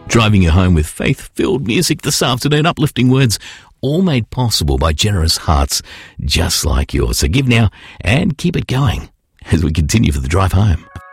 Driving you home with faith-filled music this afternoon, uplifting words, all made possible by generous hearts just like yours. So give now and keep it going as we continue for the drive home.